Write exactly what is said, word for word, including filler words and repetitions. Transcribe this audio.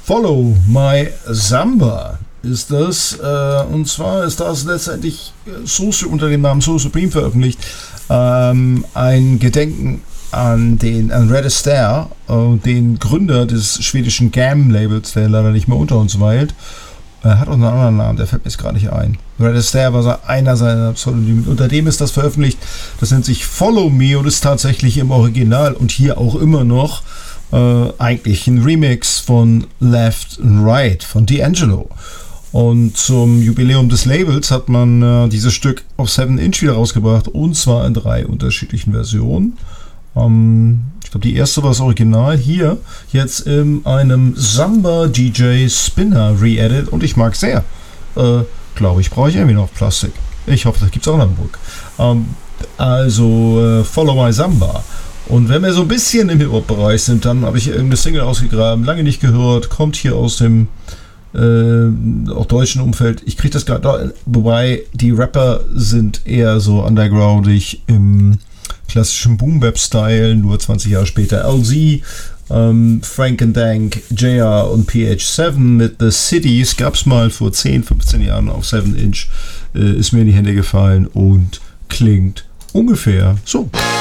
Follow My Samba ist das. Äh, und zwar ist das letztendlich so unter dem Namen So Supreme veröffentlicht. Ähm, ein Gedenken an den an Red Astaire, äh, den Gründer des schwedischen Gam-Labels, der leider nicht mehr unter uns weilt. Er hat auch einen anderen Namen, der fällt mir jetzt gerade nicht ein. Red Astaire war einer seiner Pseudonyme. Unter dem ist das veröffentlicht. Das nennt sich Follow Me und ist tatsächlich im Original und hier auch immer noch äh, eigentlich ein Remix von Left and Right von D'Angelo. Und zum Jubiläum des Labels hat man äh, dieses Stück auf seven inch wieder rausgebracht und zwar in drei unterschiedlichen Versionen. Ähm, ich glaube, die erste war das Original, hier jetzt in einem Samba D J Spinner Re-Edit und ich mag sehr. Äh, glaube ich, brauche ich irgendwie noch Plastik. Ich hoffe, das gibt es auch in Hamburg. Ähm, also äh, Follow My Samba. Und wenn wir so ein bisschen im Hip-Hop-Bereich sind, dann habe ich irgendeine Single ausgegraben, lange nicht gehört, kommt hier aus dem äh, auch deutschen Umfeld. Ich kriege das gerade, wobei die Rapper sind eher so undergroundig im klassischen Boom-Bap-Style, nur zwanzig Jahre später. L Z, ähm, Frank and Dank, J R und P H seven mit The Cities gab es mal vor zehn, fünfzehn Jahren auf seven inch, äh, ist mir in die Hände gefallen und klingt ungefähr so.